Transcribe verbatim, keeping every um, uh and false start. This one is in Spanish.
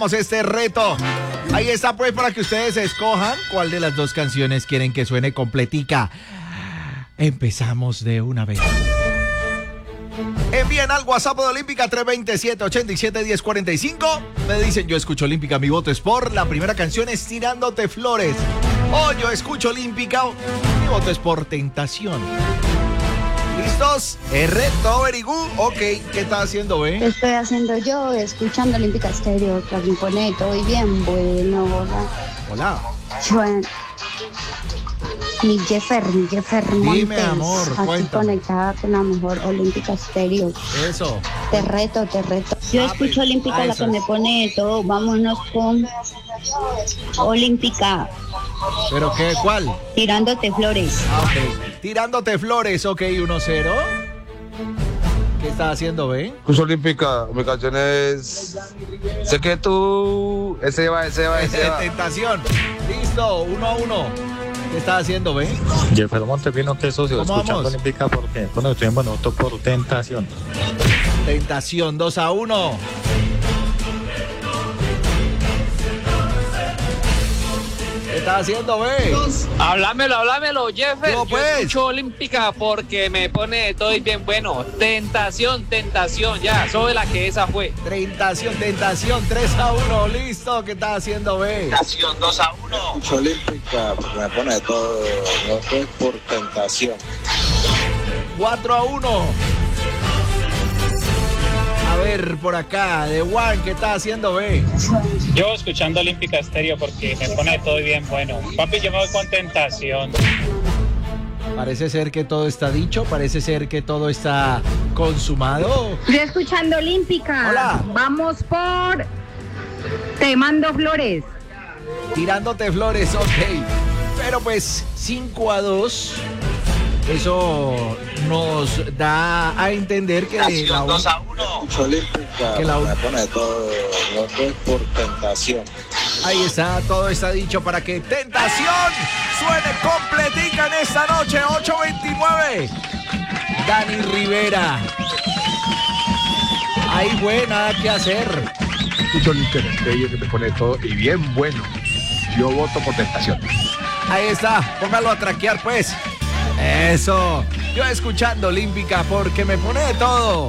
este reto. Ahí está pues para que ustedes escojan cuál de las dos canciones quieren que suene completica. Empezamos de una vez. Envíen al WhatsApp de Olímpica tres dos siete, ocho siete, uno cero cuatro cinco. Me dicen yo escucho Olímpica, mi voto es por. La primera canción es Tirándote Flores. O yo escucho Olímpica, mi voto es por Tentación. ¿Listos? El reto, very good. Ok, ¿qué está haciendo, eh? ¿Qué estoy haciendo yo? Escuchando Olímpica Estéreo, Clarín todo y bien bueno. Hola. Hola. Yo, mi Jeffer, mi Jeffer Montes. Dime, amor, aquí cuéntame. Conectada con la mejor Olímpica Estéreo. Eso. Te reto, te reto. Yo Ah, escucho pues, Olímpica, ah, la eso que es. me pone de todo. Vámonos con Olímpica, ¿Pero qué? ¿Cuál? Tirándote Flores. Ah, ok. Tirándote Flores, ok, uno cero. ¿Qué está haciendo, eh? Cruz Olímpica, mi canción es Sé que tú, ese va, ese va, ese va. Tentación. Listo, uno a uno. ¿Qué está haciendo, ve? Jeffer Montevino, que socio, ¿Cómo escuchando vamos? Olímpica porque bueno, estoy en Bonoto por Tentación. Tentación, dos a uno. ¿Qué está haciendo, ve? Háblamelo, háblamelo, Jeffer. No, Yo pues. escucho Olímpica porque me pone de todo y bien bueno. Tentación, tentación, ya, sobre la que esa fue. Tentación, tentación, tres a uno. Listo, ¿qué está haciendo, ve? Tentación, dos a uno. Cruz Olímpica, porque me pone de todo, no fue por tentación. cuatro a uno. A ver, por acá, de Juan, ¿qué está haciendo, ve? Yo escuchando Olímpica Estéreo porque me pone todo bien bueno. Papi, yo me voy con Tentación. Parece ser que todo está dicho, parece ser que todo está consumado. Yo escuchando Olímpica. Hola. Vamos por Te Mando Flores. Tirándote Flores, ok. Pero pues cinco a dos. Eso nos da a entender que la dos a uno. Cruz Olímpica, Que la- me pone de todo, no fue por tentación. ahí está, todo está dicho para que Tentación suene completica en esta noche, ocho veintinueve. Dani Rivera. Ahí fue, nada que hacer. Escucho Olímpica Estéreo que me pone de todo y bien bueno. Yo voto por Tentación. Ahí está, póngalo a traquear pues. Eso, yo escuchando Olímpica porque me pone de todo.